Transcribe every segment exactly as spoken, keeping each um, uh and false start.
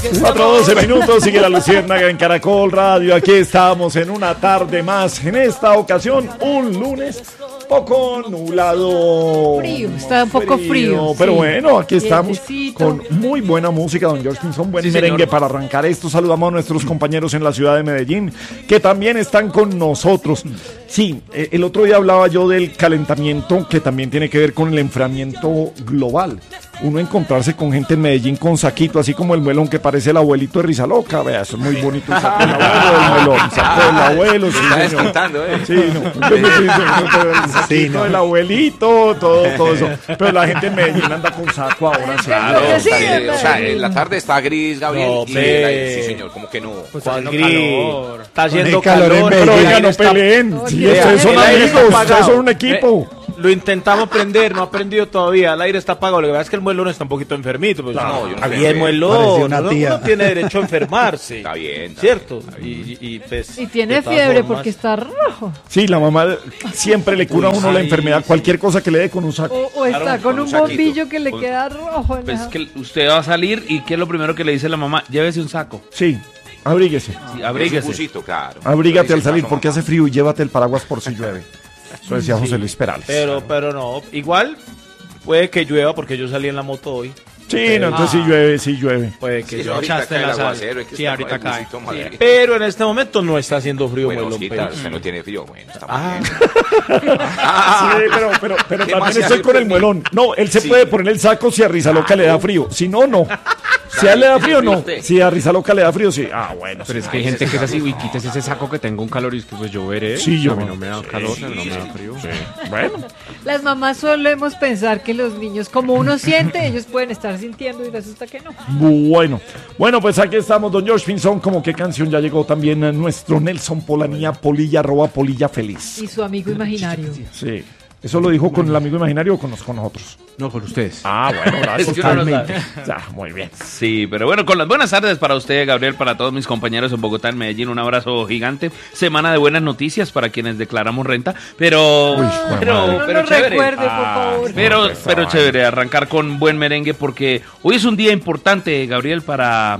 cuatro doce minutos, sigue la Luciérnaga en Caracol Radio. Aquí estamos en una tarde más. En esta ocasión, un lunes poco nublado. Frío, está un poco frío. frío pero sí. bueno, aquí estamos Vientecito. con muy buena música, don George Pinzón. Buen Sí, merengue señor. para arrancar esto. Saludamos a nuestros compañeros en la ciudad de Medellín, que también están con nosotros. Sí, eh, el otro día hablaba yo del calentamiento, que también tiene que ver con el enfriamiento global. Uno encontrarse con gente en Medellín con saquito, así como el melón que parece el abuelito de Rizaloca. Vea, eso es muy bonito. El saco del abuelo, el melón, saco del abuelo. Sí, Está señor. descontando, ¿eh? Sí, no. Yo me el saquito Sí, no. del abuelito, todo, todo eso. Pero la gente en Medellín anda con saco ahora. Sí. Claro, Sí, está sí, bien. O sea, Medellín. en la tarde está gris, Gabriel. No, y ve. el aire, sí, señor, como que no. Pues ¿Cuál haciendo gris? calor. Está haciendo Hay calor en calor. Pero Medellín. oiga, no está- peleen. Sí, Oye, ustedes son el aire amigos, está ustedes apagado. son un equipo. Lo intentamos prender, no ha prendido todavía. El aire está apagado. Lo que pasa es que el muelón está un poquito enfermito. Pues, No, yo no está sé. bien, muelón. Parecía una Uno, tía. uno tiene derecho a enfermarse. Está bien. está ¿Cierto? bien, está Y, y, y, pues, Y tiene de todas fiebre formas- porque está rojo. Sí, la mamá siempre le cura a Uy, uno la sí, enfermedad, sí. cualquier cosa que le dé con un saco. O, o está Claro, con con un un saquito. bombillo que le Con- queda rojo. en Pues la- es que usted va a salir y ¿qué es lo primero que le dice la mamá? Llévese un saco. Sí, abríguese. Sí, Es un abríguese. busito, claro. Abrígate Dice al el salir paso, porque mamá. hace frío y llévate el paraguas por si llueve. Eso decía José Luis Perales. Pero, pero no. Igual puede que llueva porque yo salí en la moto hoy. Sí, no, entonces sí llueve, sí llueve. Puede que Sí, yo ahorita echaste cae el la sal. aguacero, es que Sí, está ahorita con el cae. busito, madre. Sí. Pero en este momento no está haciendo frío, Bueno, muelón, Osquita, pero- usted no tiene frío. Bueno, está muy Ah. bien. Sí, pero, pero, pero ¿Qué más también se estoy hace con el frío? muelón. No, él se Sí. puede poner el saco si a Rizaloca le da frío. Si no, no. Si a él le da frío, no. Si a Rizaloca le da frío, sí. Ah, bueno. Pero sí. es que hay gente que es así, uy, quítese ese saco que tengo un calor y es que pues yo veré. Sí, yo- A mí no me da sí, calor, sí, no me da frío. Bueno, Las mamás solemos pensar que los niños, como uno siente, ellos pueden estar sintiendo y resulta que no. bueno. Bueno, pues aquí estamos, don George Pinzón. Como qué canción ya llegó también a nuestro Nelson Polanía, Polilla, arroba Polilla Feliz. Y su amigo imaginario. Sí. ¿Eso lo dijo con el amigo imaginario o con, los- con nosotros? No, con ustedes. Ah, bueno, gracias. Es que uno no totalmente. Ya, muy bien. Sí, pero bueno, con las buenas tardes para usted, Gabriel, para todos mis compañeros en Bogotá, en Medellín, un abrazo gigante. Semana de buenas noticias para quienes declaramos renta, pero Uy, pero, madre. No pero nos chévere. recuerde, por Ah, favor. Pero, No, pero esa chévere, arrancar con buen merengue porque hoy es un día importante, Gabriel, para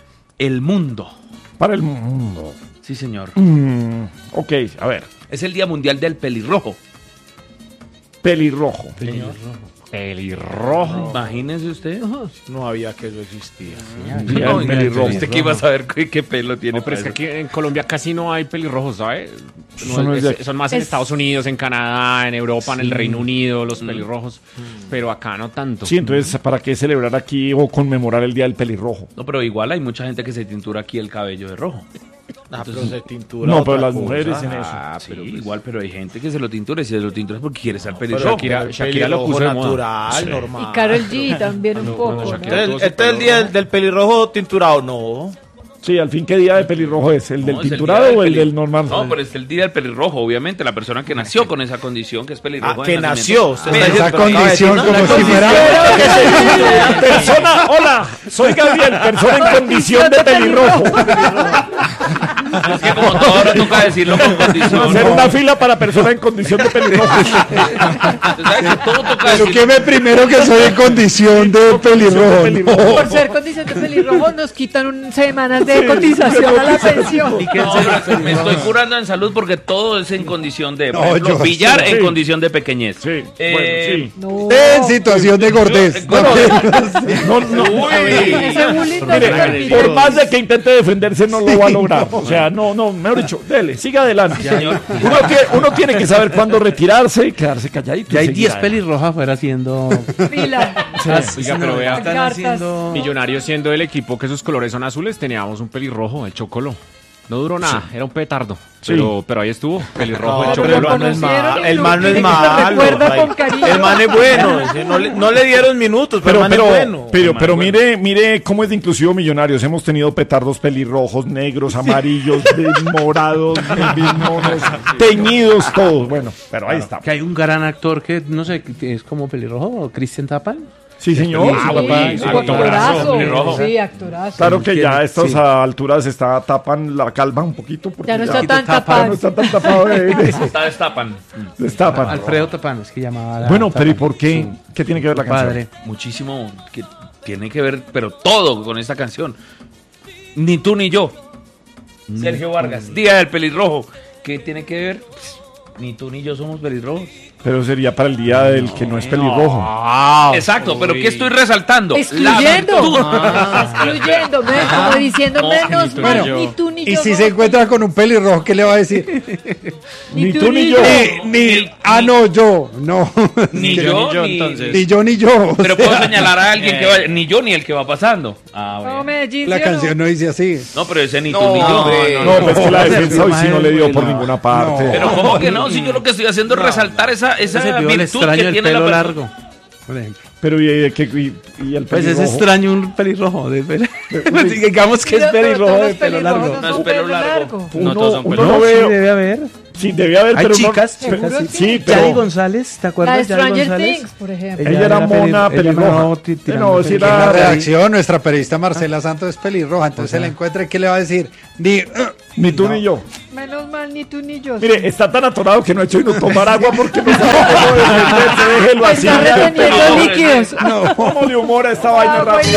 el mundo. Para el mundo. Sí, señor. Mm, ok, a ver. Es el Día Mundial del Pelirrojo. Pelirrojo. Pelirrojo. Imagínese usted. No había que eso existía. Día No, del pelirrojo. ¿Usted qué iba a saber qué, qué pelo tiene? No, pero es que para aquí en Colombia casi no hay pelirrojos, ¿sabes? Eso no es de es- aquí. son más en Es- Estados Unidos, en Canadá, en Europa, en el Sí. Reino Unido, los pelirrojos. Pero acá no tanto. Sí, entonces, ¿para qué celebrar aquí o conmemorar el Día del Pelirrojo? No, pero igual hay mucha gente que se tintura aquí el cabello de rojo. Ah, pero se tintura No, pero otra las cosa. mujeres en eso. Ah, Sí, pero pues- igual, pero hay gente que se lo tintura y si se lo tintura es porque quiere ser Pero pelirrojo. Shakira- el Shakira lo pelirrojo puso de moda. natural, Sí. normal. Y Karol G también un poco. cuando ¿no? Shakira- Entonces, Todo su este es el pelo día rojo. del, del pelirrojo tinturado, no. Sí, al fin, ¿qué día de pelirrojo es? ¿El del No, es el tinturado día o el peli- del normal? No, pero es el día del pelirrojo, obviamente, la persona que nació con esa condición que es pelirrojo. Ah, de que nacimiento. nació. Usted Pero- está esa diciendo- pero acaba de decir, condición ¿no? como La si condición fuera- era que se- Persona, hola, soy Gabriel, persona en condición de pelirrojo. Es que como todo ahora toca decirlo con condición. Hacer una fila para persona en condición de pelirrojo. Usted sabe que todo toca Pero decirlo. que me primero que soy en condición de pelirrojo. no. Por ser condición de pelirrojo nos quitan un- semanas de cotización a la pensión. No, pero me estoy curando en salud porque todo es en condición de, por No, ejemplo, yo- billar sí. en condición de pequeñez. Sí, Eh, bueno, No. En situación de gordez. Bueno, sí. No, no. Ese bullying no se Mire, permite. por más de que intente defenderse, no lo va a lograr. O sea, no, no, mejor dicho, dele, siga adelante. Señor. Uno tiene, uno tiene que saber cuándo retirarse y quedarse calladito. Ya hay y seguir diez adelante. pelirrojas afuera haciendo. Fila. Oiga, pero vea, Están Cartas. haciendo. Millonarios siendo el equipo que sus colores son azules, teníamos un pelirrojo, el Chocolo. No duró nada, era un petardo. Sí. Pero, pero ahí estuvo, pelirrojo, No, el pero lo el Chocolo. man no es conocieron malo. y El lo- man no es y lo malo. recuerda Ay, con cariño. El man es bueno. ese, No le, no le dieron minutos, pero, Pero, el man pero, es bueno. pero, El man pero es mire, mire cómo es de inclusivo Millonarios. Hemos tenido petardos pelirrojos, negros, amarillos, de- morados, de bimones, teñidos, todos. Bueno, pero ahí está. Que hay un gran actor que, no sé, que es como pelirrojo, Cristian Tapal. Sí, señor. Sí, papá, sí, sí, actorazo. pelirrojo. Sí, actorazo. Claro que ya a estas Sí. alturas está tapan la calva un poquito. Porque Ya no está tan ya no tapado. está tan tapado. de- de- Está destapan. destapan. Alfredo Tapán, es que llamaba. la- Bueno, pero ¿y Tapán. por qué? ¿Qué tiene que ver la canción? Padre. Muchísimo que tiene que ver, pero todo con esta canción. Ni tú ni yo. Sergio Vargas, Día del Pelirrojo. ¿Qué tiene que ver? Pues, ni tú ni yo somos pelirrojos. Pero sería para el día del que no es pelirrojo. Exacto, pero ¿qué estoy resaltando? Excluyendo. virtud. Ah, excluyendo, men, como diciendo No, menos ni tú mal, ni yo. ni tú ni Y yo. si no. se encuentra con un pelirrojo, ¿qué le va a decir? Ni tú ni yo. Ni, ni, ah, no, yo, no. Ni Que- yo, ni yo, ni... entonces. Ni yo, ni yo. o Pero sea, puedo señalar a alguien que vaya... Ni yo, ni el que va pasando. Ah, No, bueno. Medellín, La ¿sí o no? canción no dice así. No, pero ese ni tú No, ni yo. hombre. No, pues que la no, defensa hoy sí no le dio por no, ninguna parte. no. Pero ¿cómo que no? Si yo lo que estoy haciendo es resaltar esa, esa Ese vio el virtud extraño que del tiene la pelo persona. largo, por ejemplo. Pero y, y, y- y el Pues es pelirrojo. extraño un pelirrojo. De pelo. Digamos que es Pero- pero pelirrojo todos de los pelo pelirrojos largo. no No es son pelo pelo largo. largo. Uno, No, todos son uno pelirrojos. no Sí, veo. debe haber. Sí, debe haber, Hay pero uno- chicas, pero- chicas, sí. sí, Yadi pero González, ¿te La acuerdas de de Yadi Stranger González? Things, por ejemplo. ella era peli- mona ella pelirroja. no, ti- tirando No, sí pelirroja. En la era redacción, nuestra periodista Marcela Santos es pelirroja, entonces se la encuentra y ¿qué le va a decir? Ni, uh, ni tú no. ni yo. Menos mal, ni tú ni yo. Mire, está tan atorado que no ha hecho ni tomar agua porque no sabe cómo defenderse. Déjelo así. Está ya, reteniendo pero- líquidos. ¿Cómo le humora esta vaina Ah, rápido?